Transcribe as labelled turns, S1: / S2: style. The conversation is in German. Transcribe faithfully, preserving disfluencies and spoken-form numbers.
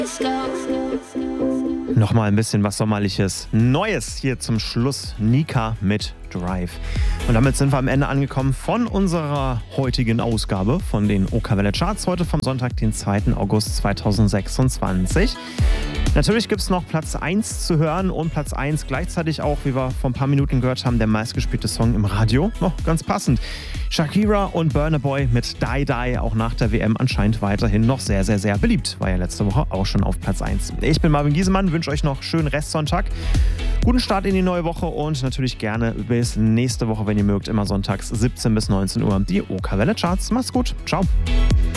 S1: Nochmal ein bisschen was Sommerliches Neues hier zum Schluss. Nika mit Drive. Und damit sind wir am Ende angekommen von unserer heutigen Ausgabe von den OK Welle Charts. Heute vom Sonntag, den zweiten August zweitausendsechsundzwanzig. Natürlich gibt es noch Platz eins zu hören und Platz eins gleichzeitig auch, wie wir vor ein paar Minuten gehört haben, der meistgespielte Song im Radio. Oh, ganz passend. Shakira und Burna Boy mit Die Die, auch nach der W M anscheinend weiterhin noch sehr, sehr, sehr beliebt. War ja letzte Woche auch schon auf Platz eins. Ich bin Marvin Giesemann, wünsche euch noch schönen Restsonntag. Guten Start in die neue Woche und natürlich gerne bis nächste Woche, wenn ihr mögt, immer sonntags siebzehn bis neunzehn Uhr die OK Welle Charts. Macht's gut. Ciao.